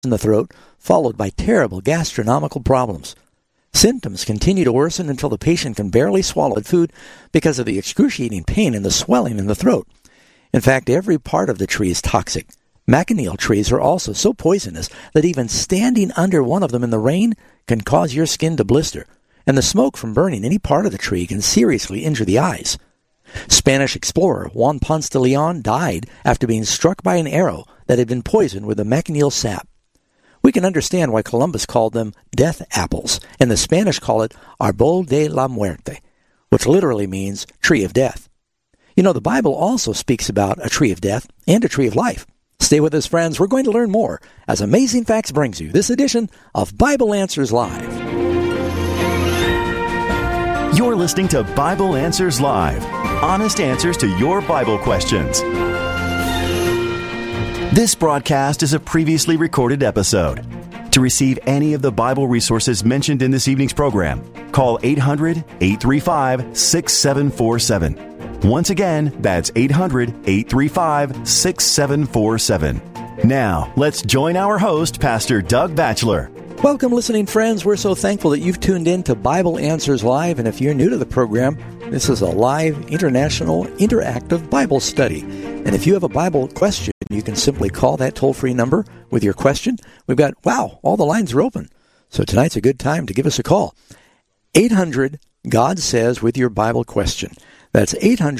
in the throat, followed by terrible gastronomical problems. Symptoms continue to worsen until the patient can barely swallow food because of the excruciating pain and the swelling in the throat. In fact, every part of the tree is toxic. Maconil trees are also so poisonous that even standing under one of them in the rain can cause your skin to blister, and the smoke from burning any part of the tree can seriously injure the eyes. Spanish explorer Juan Ponce de Leon died after being struck by an arrow that had been poisoned with the maconil sap. We can understand why Columbus called them death apples, and the Spanish call it Árbol de la Muerte, which literally means tree of death. You know, the Bible also speaks about a tree of death and a tree of life. Stay with us, friends. We're going to learn more as Amazing Facts brings you this edition of Bible Answers Live. You're listening to Bible Answers Live, honest answers to your Bible questions. This broadcast is a previously recorded episode. To receive any of the Bible resources mentioned in this evening's program, call 800-835-6747. Once again, that's 800-835-6747. Now, let's join our host, Pastor Doug Batchelor. Welcome, listening friends. We're so thankful that you've tuned in to Bible Answers Live, and if you're new to the program, this is a live, international, interactive Bible study. And if you have a Bible question, you can simply call that toll-free number with your question. We've got, all the lines are open. So tonight's a good time to give us a call. 800-GOD SAYS with your Bible question. That's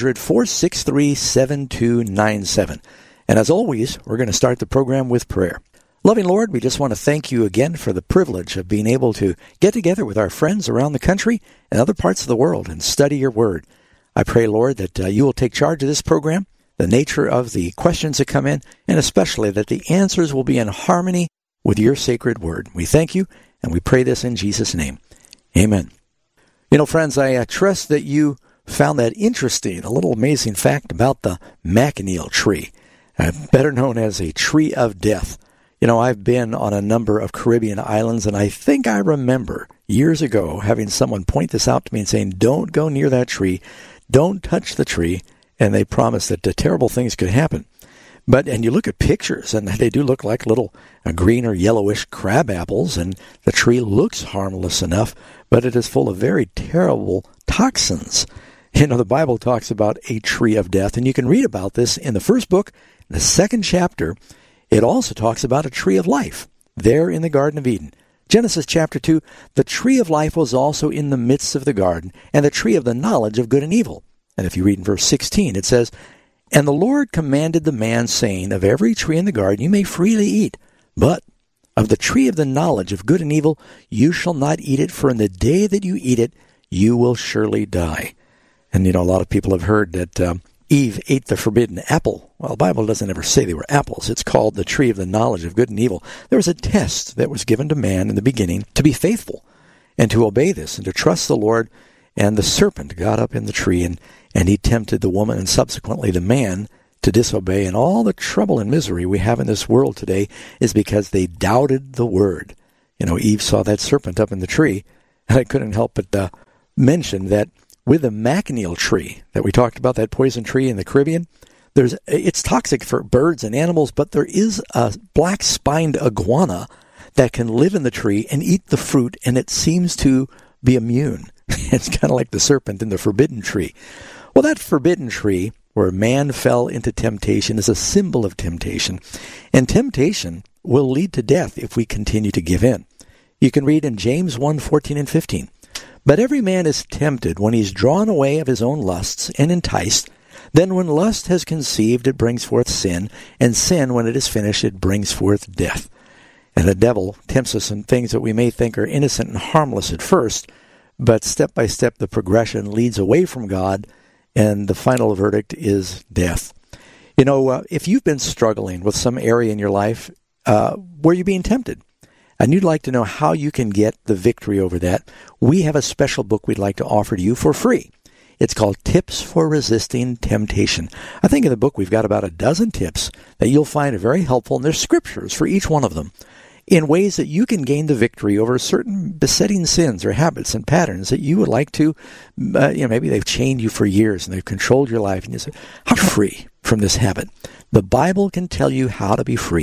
800-463-7297. And as always, we're going to start the program with prayer. Loving Lord, we just want to thank you again for the privilege of being able to get together with our friends around the country and other parts of the world and study your word. I pray, Lord, that you will take charge of this program, the nature of the questions that come in, and especially that the answers will be in harmony with your sacred word. We thank you, and we pray this in Jesus' name. Amen. You know, friends, I trust that you found that interesting, a little amazing fact about the maconil tree, better known as a tree of death. You know, I've been on a number of Caribbean islands, and I think I remember years ago having someone point this out to me and saying, don't go near that tree, don't touch the tree, and they promised that terrible things could happen. And you look at pictures, and they do look like little green or yellowish crab apples, and the tree looks harmless enough, but it is full of very terrible toxins. You know, the Bible talks about a tree of death, and you can read about this in the first book, the second chapter. It also talks about a tree of life there in the Garden of Eden. Genesis chapter 2, the tree of life was also in the midst of the garden, and the tree of the knowledge of good and evil. And if you read in verse 16, it says, And the Lord commanded the man, saying, Of every tree in the garden you may freely eat, but of the tree of the knowledge of good and evil you shall not eat it, for in the day that you eat it you will surely die. And, you know, a lot of people have heard that Eve ate the forbidden apple. Well, the Bible doesn't ever say they were apples. It's called the tree of the knowledge of good and evil. There was a test that was given to man in the beginning to be faithful and to obey this and to trust the Lord. And the serpent got up in the tree and he tempted the woman and subsequently the man to disobey. And all the trouble and misery we have in this world today is because they doubted the word. You know, Eve saw that serpent up in the tree, and I couldn't help but mention that with the maconil tree that we talked about, that poison tree in the Caribbean, it's toxic for birds and animals, but there is a black-spined iguana that can live in the tree and eat the fruit, and it seems to be immune. It's kind of like the serpent in the forbidden tree. Well, that forbidden tree, where man fell into temptation, is a symbol of temptation, and temptation will lead to death if we continue to give in. You can read in James 1:14 and 15. But every man is tempted when he is drawn away of his own lusts and enticed. Then when lust has conceived, it brings forth sin, and sin, when it is finished, it brings forth death. And the devil tempts us in things that we may think are innocent and harmless at first, but step by step the progression leads away from God, and the final verdict is death. You know, if you've been struggling with some area in your life where you're being tempted, and you'd like to know how you can get the victory over that, we have a special book we'd like to offer to you for free. It's called Tips for Resisting Temptation. I think in the book we've got about a dozen tips that you'll find are very helpful, and there's scriptures for each one of them in ways that you can gain the victory over certain besetting sins or habits and patterns that you would like to, maybe they've chained you for years and they've controlled your life, and you say, I'm free from this habit. The Bible can tell you how to be free.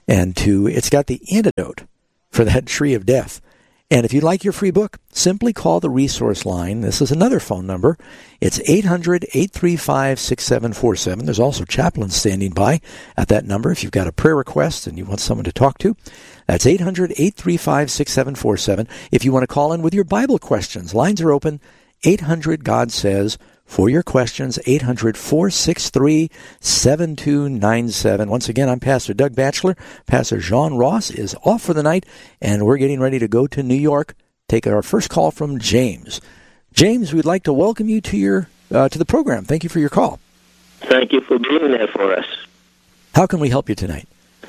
And it's got the antidote for that tree of death. And if you'd like your free book, simply call the resource line. This is another phone number. It's 800-835-6747. There's also chaplains standing by at that number if you've got a prayer request and you want someone to talk to. That's 800-835-6747. If you want to call in with your Bible questions, lines are open. 800-GOD-SAYS. For your questions, 800-463-7297. Once again, I'm Pastor Doug Batchelor. Pastor John Ross is off for the night, and we're getting ready to go to New York. Take our first call from James. James, we'd like to welcome you to the program. Thank you for your call. Thank you for being there for us. How can we help you tonight?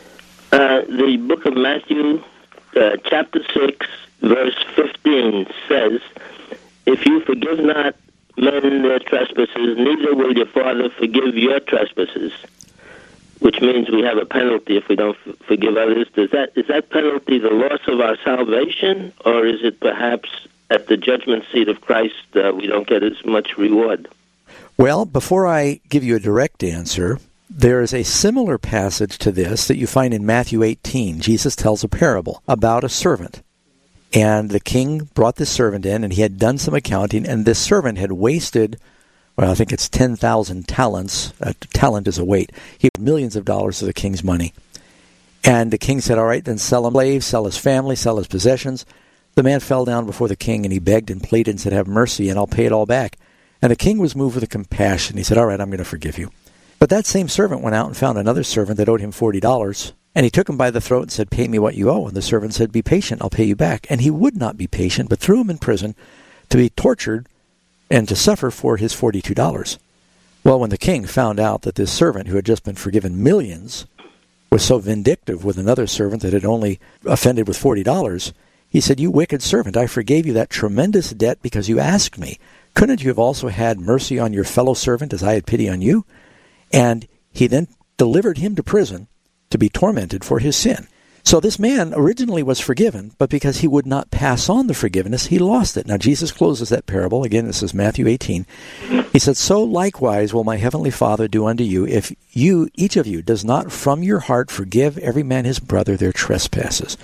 The book of Matthew, chapter 6, verse 15 says, "If you forgive not men their trespasses, neither will your Father forgive your trespasses," which means we have a penalty if we don't forgive others. Is that penalty the loss of our salvation, or is it perhaps at the judgment seat of Christ we don't get as much reward? Well, before I give you a direct answer, there is a similar passage to this that you find in Matthew 18. Jesus tells a parable about a servant. And the king brought this servant in, and he had done some accounting, and this servant had wasted, well, I think it's 10,000 talents. A talent is a weight. He had millions of dollars of the king's money. And the king said, all right, then sell him slaves, sell his family, sell his possessions. The man fell down before the king, and he begged and pleaded and said, have mercy, and I'll pay it all back. And the king was moved with compassion. He said, all right, I'm going to forgive you. But that same servant went out and found another servant that owed him $40. And he took him by the throat and said, pay me what you owe. And the servant said, be patient, I'll pay you back. And he would not be patient, but threw him in prison to be tortured and to suffer for his $42. Well, when the king found out that this servant, who had just been forgiven millions, was so vindictive with another servant that had only offended with $40, he said, you wicked servant, I forgave you that tremendous debt because you asked me. Couldn't you have also had mercy on your fellow servant as I had pity on you? And he then delivered him to prison to be tormented for his sin. So this man originally was forgiven, but because he would not pass on the forgiveness, he lost it. Now Jesus closes that parable. Again, this is Matthew 18. He said, so likewise will my heavenly Father do unto you, if you, each of you, does not from your heart forgive every man his brother their trespasses.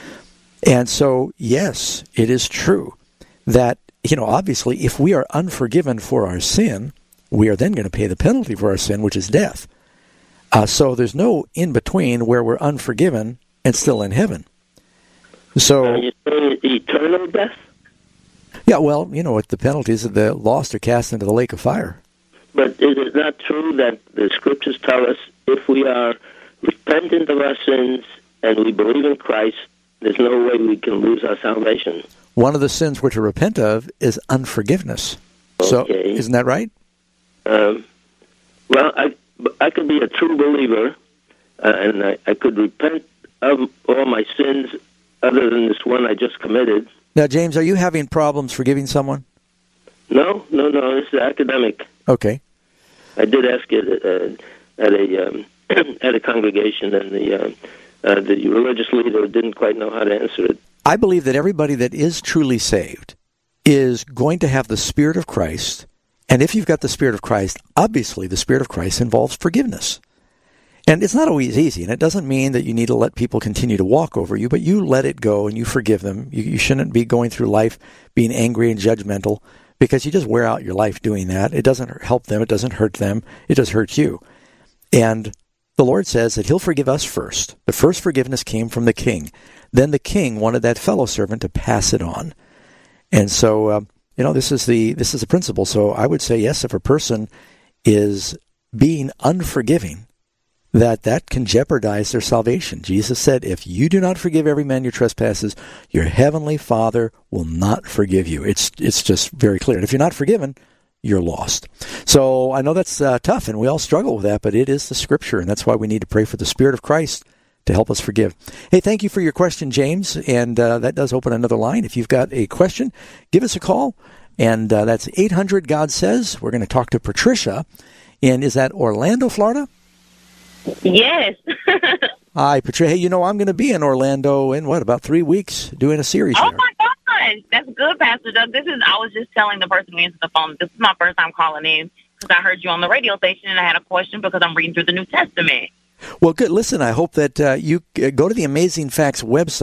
And so, yes, it is true that, obviously, if we are unforgiven for our sin, we are then going to pay the penalty for our sin, which is death. So there's no in-between where we're unforgiven and still in heaven. So you're saying eternal death? Yeah, well, what the penalties of the lost are cast into the lake of fire. But is it not true that the Scriptures tell us if we are repentant of our sins and we believe in Christ, there's no way we can lose our salvation? One of the sins we're to repent of is unforgiveness. Okay. So, isn't that right? Well, I could be a true believer, and I could repent of all my sins other than this one I just committed. Now, James, are you having problems forgiving someone? No, it's academic. Okay. I did ask it at a congregation, and the religious leader didn't quite know how to answer it. I believe that everybody that is truly saved is going to have the Spirit of Christ. And if you've got the Spirit of Christ, obviously the Spirit of Christ involves forgiveness. And it's not always easy, and it doesn't mean that you need to let people continue to walk over you, but you let it go and you forgive them. You shouldn't be going through life being angry and judgmental, because you just wear out your life doing that. It doesn't help them. It doesn't hurt them. It just hurts you. And the Lord says that he'll forgive us first. The first forgiveness came from the king. Then the king wanted that fellow servant to pass it on. And so, this is the principle. So I would say, yes, if a person is being unforgiving, that can jeopardize their salvation. Jesus said, if you do not forgive every man your trespasses, your heavenly Father will not forgive you. It's just very clear. And if you're not forgiven, you're lost. So I know that's tough, and we all struggle with that, but it is the Scripture, and that's why we need to pray for the Spirit of Christ to help us forgive. Hey, thank you for your question, James, and that does open another line. If you've got a question, give us a call, and that's 800-GOD-SAYS. We're going to talk to Patricia, and is that Orlando, Florida? Yes. Hi, Patricia. Hey, I'm going to be in Orlando in, about 3 weeks doing a series Oh, there. my gosh. That's good, Pastor Doug. I was just telling the person who answered the phone, this is my first time calling in because I heard you on the radio station and I had a question because I'm reading through the New Testament. Well, good. Listen, I hope that you go to the Amazing Facts website.